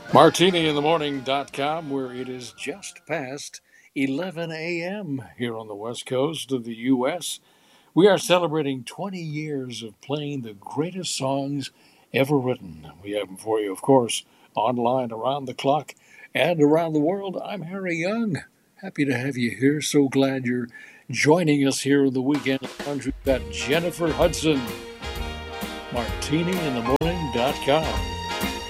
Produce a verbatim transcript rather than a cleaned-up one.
Martini in the morning dot com, where it is just past eleven a.m. here on the west coast of the U S. We are celebrating twenty years of playing the greatest songs ever written. We have them for you, of course, online around the clock and around the world. I'm Harry Young. Happy to have you here. So glad you're joining us here in the weekend lounge. We've got Jennifer Hudson. Martini in the morning dot com.